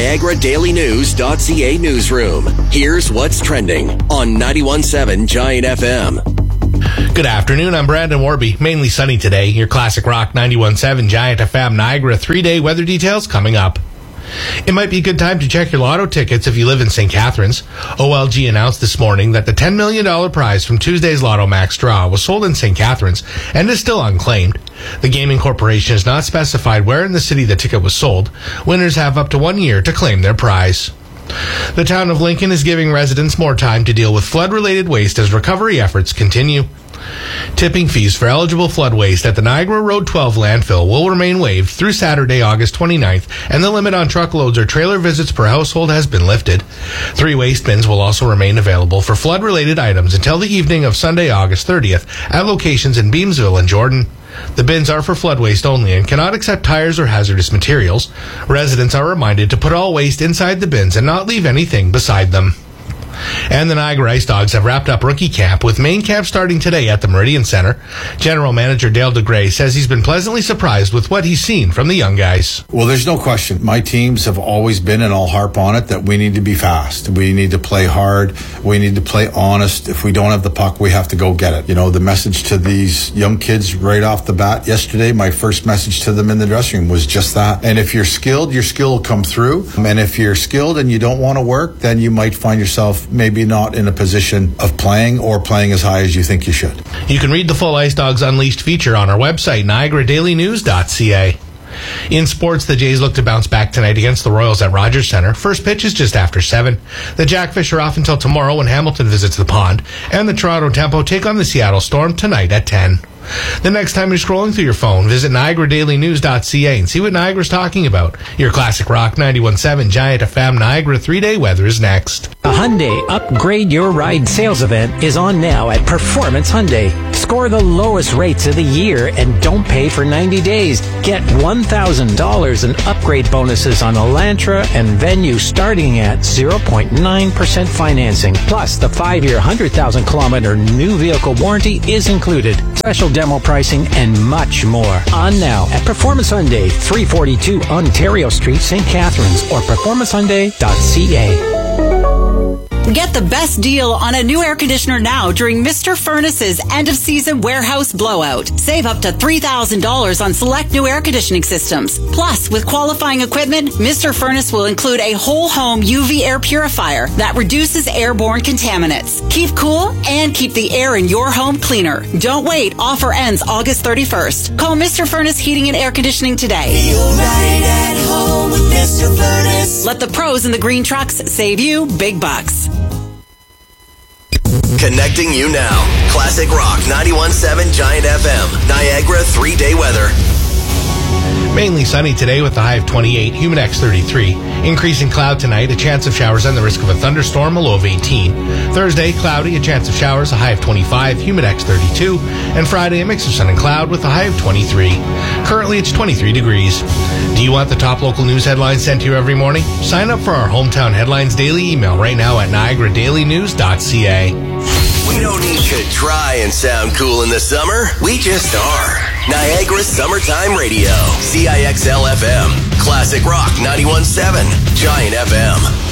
NiagaraDailyNews.ca newsroom. Here's what's trending on 91.7 Giant FM. Good afternoon, I'm Brandon Warby. Mainly sunny today. Your Classic Rock 91.7 Giant FM Niagara 3-day weather details coming up. It might be a good time to check your lotto tickets if you live in St. Catharines. OLG announced this morning that the $10 million prize from Tuesday's Lotto Max draw was sold in St. Catharines and is still unclaimed. The Gaming Corporation has not specified where in the city the ticket was sold. Winners have up to 1 year to claim their prize. The town of Lincoln is giving residents more time to deal with flood-related waste as recovery efforts continue. Tipping fees for eligible flood waste at the Niagara Road 12 landfill will remain waived through Saturday, August 29th, and the limit on truckloads or trailer visits per household has been lifted. 3 waste bins will also remain available for flood-related items until the evening of Sunday, August 30th, at locations in Beamsville and Jordan. The bins are for flood waste only and cannot accept tires or hazardous materials. Residents are reminded to put all waste inside the bins and not leave anything beside them. And the Niagara Ice Dogs have wrapped up rookie camp, with main camp starting today at the Meridian Center. General Manager Dale DeGray says he's been pleasantly surprised with what he's seen from the young guys. Well, there's no question. My teams have always been, and I'll harp on it, that we need to be fast. We need to play hard. We need to play honest. If we don't have the puck, we have to go get it. You know, the message to these young kids right off the bat yesterday, my first message to them in the dressing room was just that. And if you're skilled, your skill will come through. And if you're skilled and you don't want to work, then you might find yourself maybe not in a position of playing or playing as high as you think you should. You can read the full Ice Dogs Unleashed feature on our website, NiagaraDailyNews.ca. In sports, the Jays look to bounce back tonight against the Royals at Rogers Centre. First pitch is just after 7. The Jackfish are off until tomorrow when Hamilton visits the Pond, and the Toronto Tempo take on the Seattle Storm tonight at 10. The next time you're scrolling through your phone, visit NiagaraDailyNews.ca and see what Niagara's talking about. Your Classic Rock 91.7 Giant FM Niagara 3-day weather is next. The Hyundai Upgrade Your Ride sales event is on now at Performance Hyundai. Score the lowest rates of the year and don't pay for 90 days. Get $1,000 in upgrade bonuses on Elantra and Venue starting at 0.9% financing. Plus, the 5-year, 100,000-kilometer new vehicle warranty is included. Special demo pricing and much more. On now at Performance Hyundai, 342 Ontario Street, St. Catharines, or performancehyundai.ca. Get the best deal on a new air conditioner now during Mr. Furnace's end-of-season warehouse blowout. Save up to $3,000 on select new air conditioning systems. Plus, with qualifying equipment, Mr. Furnace will include a whole-home UV air purifier that reduces airborne contaminants. Keep cool and keep the air in your home cleaner. Don't wait. Offer ends August 31st. Call Mr. Furnace Heating and Air Conditioning today. Feel right at home with Mr. Furnace. Let the pros in the green trucks save you big bucks. Connecting you now. Classic Rock 91.7 Giant FM. Niagara 3-day weather. Mainly sunny today with a high of 28, Humidex 33. Increasing cloud tonight, a chance of showers and the risk of a thunderstorm, a low of 18. Thursday, cloudy, a chance of showers, a high of 25, Humidex 32. And Friday, a mix of sun and cloud with a high of 23. Currently, it's 23 degrees. Do you want the top local news headlines sent to you every morning? Sign up for our Hometown Headlines daily email right now at NiagaraDailyNews.ca. We don't need to try and sound cool in the summer. We just are. Niagara Summertime Radio. CIXL FM. Classic Rock 91.7 Giant FM.